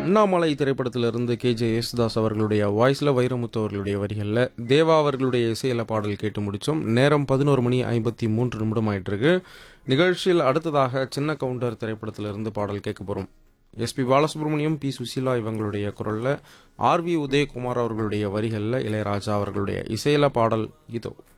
அண்ணாமலை திரைப்படத்திலிருந்து கேஜே யேசுதாஸ் அவர்களுடைய வாய்ஸில் வைரமுத்து அவர்களுடைய வரிகளில் தேவா அவர்களுடைய இசையில பாடல் கேட்டு முடித்தோம். நேரம் 11:53 ஆயிட்டிருக்கு. நிகழ்ச்சியில் அடுத்ததாக சின்ன கவுண்டர் திரைப்படத்திலிருந்து பாடல் கேட்க போகிறோம். எஸ்பி பாலசுப்ரமணியம், பி சுசீலா இவங்களுடைய குரலில், ஆர்வி உதயகுமார் அவர்களுடைய வரிகளில், இளையராஜா அவர்களுடைய இசையில பாடல் இதோ.